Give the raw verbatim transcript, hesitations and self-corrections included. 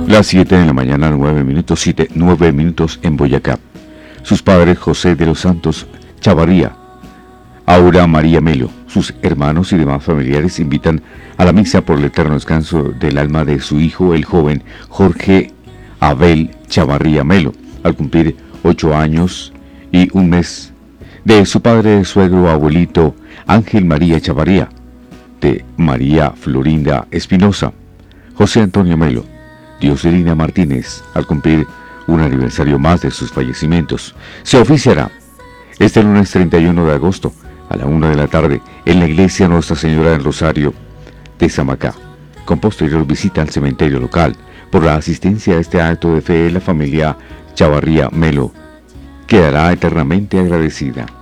Las siete de la mañana, nueve minutos, siete, nueve minutos en Boyacá. Sus padres José de los Santos Chavarría, Aura María Melo, sus hermanos y demás familiares invitan a la misa por el eterno descanso del alma de su hijo, el joven Jorge Abel Chavarría Melo, al cumplir ocho años y un mes, de su padre, suegro, abuelito Ángel María Chavarría, de María Florinda Espinosa, José Antonio Melo, Dioselina Martínez, al cumplir un aniversario más de sus fallecimientos. Se oficiará este lunes treinta y uno de agosto a la una de la tarde en la iglesia Nuestra Señora del Rosario de Samacá, con posterior visita al cementerio local. Por la asistencia a este acto de fe, la familia Chavarría Melo quedará eternamente agradecida.